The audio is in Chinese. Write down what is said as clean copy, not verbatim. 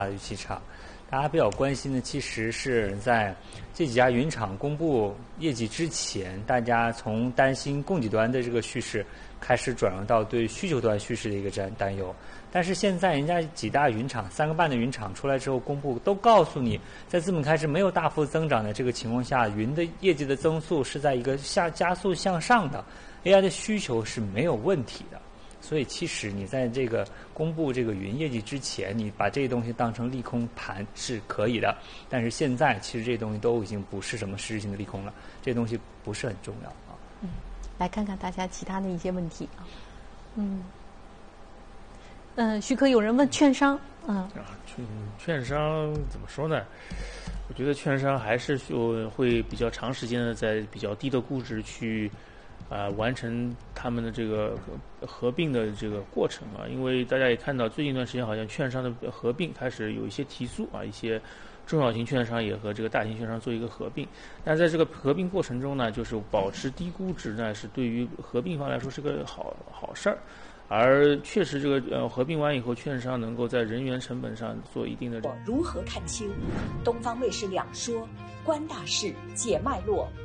预期差。大家比较关心的其实是在这几家云厂公布业绩之前，大家从担心供给端的这个叙事开始转入到对需求端叙事的一个担忧。但是现在人家几大云厂3个半的云厂出来之后公布，都告诉你在资本开支没有大幅增长的这个情况下，云的业绩的增速是在一个加速向上的， AI 的需求是没有问题的。所以其实你在这个公布这个云业绩之前，你把这些东西当成利空盘是可以的。但是现在其实这些东西都已经不是什么实质性的利空了，这些东西不是很重要啊。 来看看大家其他的一些问题啊。徐科，有人问券商券商怎么说呢？我觉得券商还是会比较长时间的在比较低的估值去完成他们的这个合并的这个过程啊，因为大家也看到最近一段时间好像券商的合并开始有一些提速啊，一些中小型券商也和这个大型券商做一个合并。但在这个合并过程中呢，就是保持低估值呢，是对于合并方来说是个好事儿。而确实这个合并完以后，券商能够在人员成本上做一定的。 如何看清？东方卫视2说，观大势，解脉络。